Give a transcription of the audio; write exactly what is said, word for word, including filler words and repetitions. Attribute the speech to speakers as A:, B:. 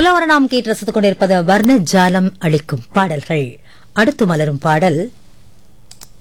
A: உலவர நாம் கேட்டு ரசித்துக் கொண்டிருப்பது வர்ண ஜாலம் அளிக்கும் பாடல்கள். அடுத்து மலரும் பாடல்